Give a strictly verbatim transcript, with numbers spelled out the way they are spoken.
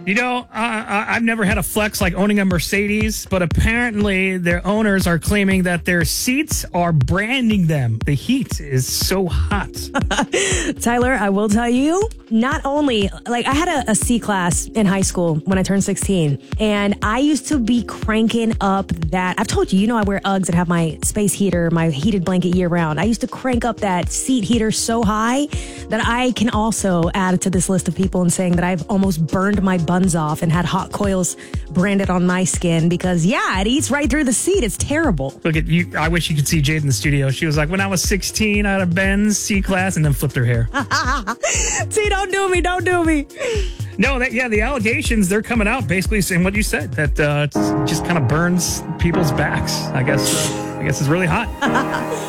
You know, uh, I've never had a flex like owning a Mercedes, but apparently their owners are claiming that their seats are branding them. The heat is so hot. Tyler, I will tell you, not only, like I had a, a C class in high school when I turned sixteen, and I used to be cranking up that, I've told you, you know I wear Uggs and have my space heater, my heated blanket year round. I used to crank up that seat heater so high that I can also add to this list of people and saying that I've almost burned my buns off and had hot coils branded on my skin because, yeah, it eats right through the seat. It's terrible. Look at you. I wish you could see Jade in the studio. She was like, when I was sixteen, I had a Benz C class and then flipped her hair. See, don't do me. Don't do me. No, that yeah, the allegations, they're coming out basically saying what you said, that uh, it just kind of burns people's backs. I guess, uh, I guess it's really hot.